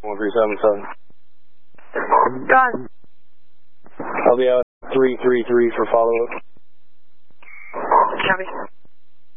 1377. Done. I'll be out 333 for follow-up. Copy.